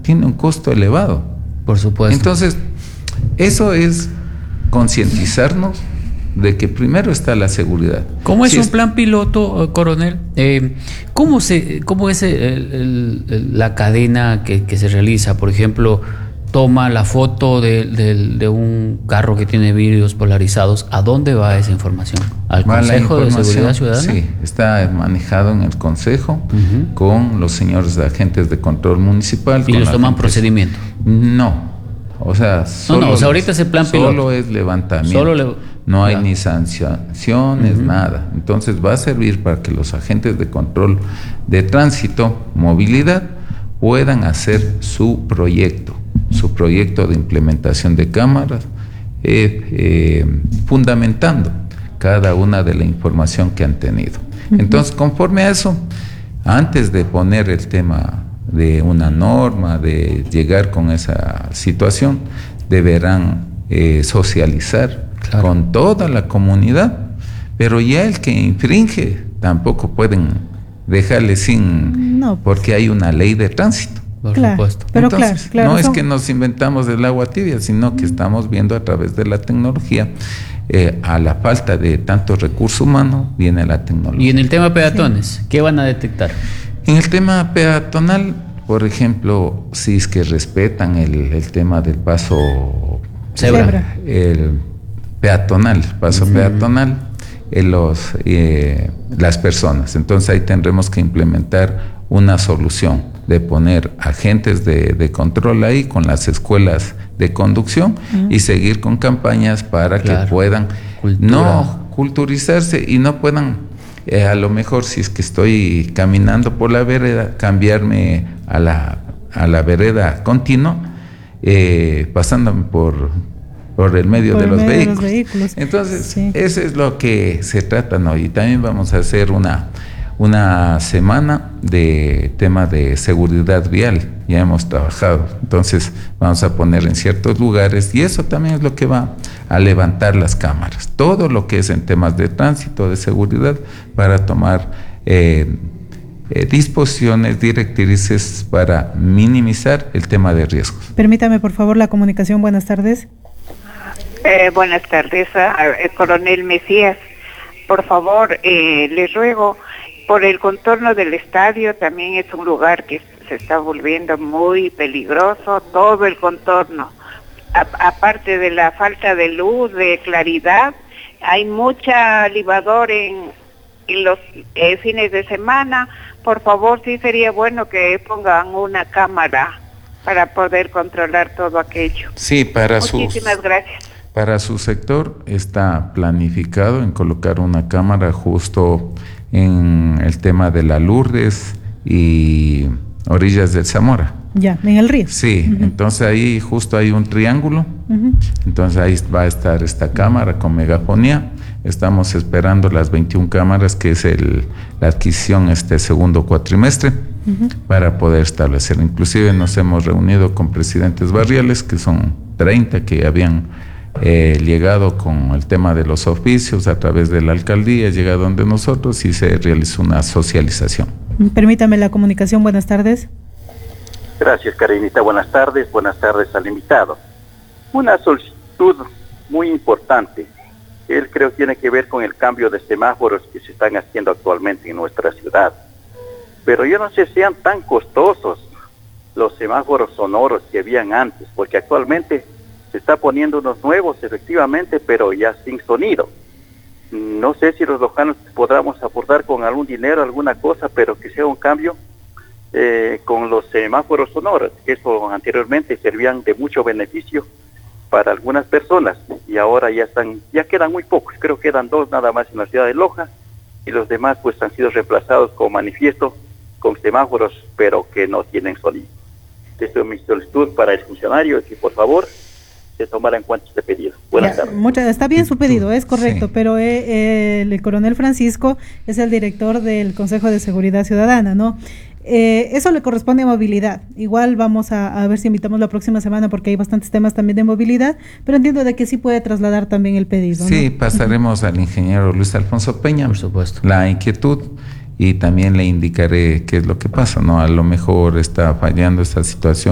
tiene un costo elevado. Por supuesto. Entonces, eso es concientizarnos de que primero está la seguridad. ¿Cómo es un plan piloto, coronel? ¿Cómo es la cadena que se realiza? Por ejemplo, toma la foto de un carro que tiene vidrios polarizados. ¿A dónde va esa información? ¿Al Consejo de Seguridad Ciudadana? Sí, está manejado en el Consejo con los señores agentes de control municipal. ¿Y los toman procedimiento? No. O sea, ahorita ese plan piloto. Solo es levantamiento. No hay ni sanciones, nada. Entonces va a servir para que los agentes de control de tránsito, movilidad, puedan hacer su proyecto de implementación de cámaras, fundamentando cada una de la información que han tenido. Entonces, conforme a eso, antes de poner el tema de una norma, de llegar con esa situación, deberán socializar con toda la comunidad, pero ya el que infringe tampoco pueden dejarle sin, porque hay una ley de tránsito. Por supuesto. Pero entonces, no es que nos inventamos el agua tibia, sino que estamos viendo a través de la tecnología, a la falta de tanto recurso humano, viene la tecnología. Y en el tema peatones, ¿qué van a detectar? En el tema peatonal, por ejemplo, si es que respetan el tema del paso cebra, el peatonal, paso peatonal, las personas. Entonces ahí tendremos que implementar una solución de poner agentes de control ahí con las escuelas de conducción y seguir con campañas para que puedan culturizarse y no puedan, a lo mejor si es que estoy caminando por la vereda, cambiarme a la vereda continua, pasándome por el medio de los vehículos. Entonces, eso es lo que se trata, ¿no? Y también vamos a hacer una semana de tema de seguridad vial. Ya hemos trabajado, entonces vamos a poner en ciertos lugares, y eso también es lo que va a levantar las cámaras, todo lo que es en temas de tránsito, de seguridad, para tomar disposiciones, directrices para minimizar el tema de riesgos. Permítame, por favor, la comunicación. Buenas tardes. Buenas tardes, coronel Mesías. Por favor, les ruego, por el contorno del estadio, también es un lugar que se está volviendo muy peligroso, todo el contorno. Aparte de la falta de luz, de claridad, hay mucha libador en los fines de semana. Por favor, sí sería bueno que pongan una cámara para poder controlar todo aquello. Sí, muchísimas gracias. Para su sector está planificado en colocar una cámara justo en el tema de la Lourdes y orillas del Zamora. Ya, en el río. Sí, entonces ahí justo hay un triángulo, entonces ahí va a estar esta cámara con megafonía. Estamos esperando las 21 cámaras, que es la adquisición este segundo cuatrimestre, para poder establecer. Inclusive nos hemos reunido con presidentes barriales, que son 30 que habían llegado con el tema de los oficios a través de la alcaldía, llega donde nosotros y se realizó una socialización. Permítame la comunicación. Buenas tardes. Gracias, Karinita. Buenas tardes al invitado. Una solicitud muy importante. Él creo tiene que ver con el cambio de semáforos que se están haciendo actualmente en nuestra ciudad. Pero yo no sé si sean tan costosos los semáforos sonoros que habían antes, porque actualmente se está poniendo unos nuevos, efectivamente, pero ya sin sonido. No sé si los lojanos podamos aportar con algún dinero, alguna cosa, pero que sea un cambio con los semáforos sonoros, que eso anteriormente servían de mucho beneficio para algunas personas, y ahora ya quedan muy pocos. Creo que quedan 2 nada más en la ciudad de Loja, y los demás pues han sido reemplazados con manifiesto, con semáforos, pero que no tienen sonido. Esta es mi solicitud para el funcionario, que por favor se tomara en cuenta este pedido. Buenas tardes. Está bien su pedido, es correcto, Sí. pero el coronel Francisco es el director del Consejo de Seguridad Ciudadana, ¿no? Eso le corresponde a movilidad. Igual vamos a ver si invitamos la próxima semana, porque hay bastantes temas también de movilidad, pero entiendo de que sí puede trasladar también el pedido, Sí, ¿no? pasaremos al ingeniero Luis Alfonso Peña, Por supuesto, la inquietud, y también le indicaré qué es lo que pasa, ¿no? A lo mejor está fallando esta situación